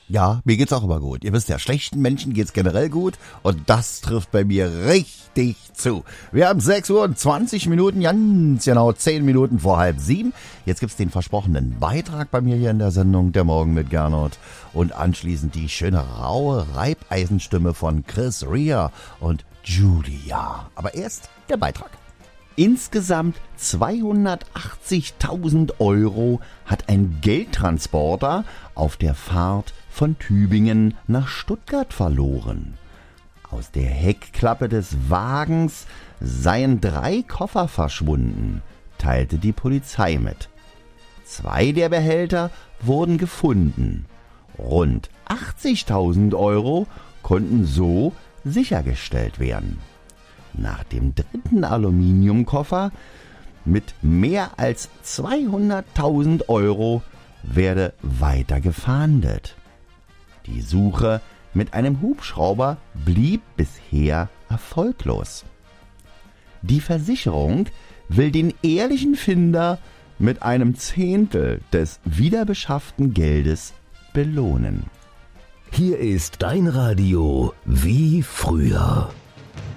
Ja, mir geht's auch immer gut. Ihr wisst ja, schlechten Menschen geht's generell gut und das trifft bei mir richtig zu. Wir haben 6 Uhr und 20 Minuten, ganz genau 10 Minuten vor 6:30. Jetzt gibt's den versprochenen Beitrag bei mir hier in der Sendung Der Morgen mit Gernot und anschließend die schöne raue Reibeisenstimme von Chris Rea und Julia. Aber erst der Beitrag. Insgesamt 280.000 € hat ein Geldtransporter auf der Fahrt von Tübingen nach Stuttgart verloren. Aus der Heckklappe des Wagens seien 3 Koffer verschwunden, teilte die Polizei mit. 2 der Behälter wurden gefunden. Rund 80.000 € konnten so sichergestellt werden. Nach dem 3. Aluminiumkoffer mit mehr als 200.000 € werde weiter gefahndet. Die Suche mit einem Hubschrauber blieb bisher erfolglos. Die Versicherung will den ehrlichen Finder mit einem 1/10 des wiederbeschafften Geldes belohnen. Hier ist dein Radio wie früher.